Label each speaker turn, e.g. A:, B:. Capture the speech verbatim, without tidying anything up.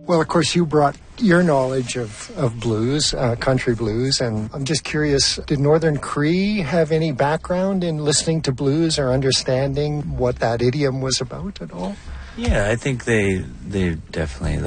A: Well, of course, you brought your knowledge of, of blues, uh, country blues, and I'm just curious, did Northern Cree have any background in listening to blues or understanding what that idiom was about at all?
B: Yeah, I think they they definitely